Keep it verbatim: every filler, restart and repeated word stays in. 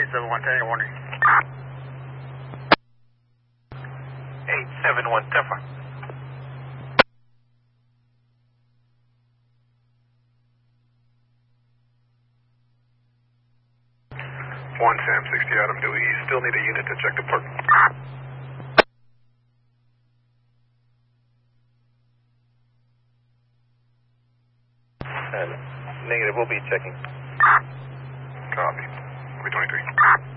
eight seven one, Tango warning. eight seven one, Tefra. one Sam sixty Adam, do we still need a unit to check the port? Uh, negative, we'll be checking. Copy. three twenty-three.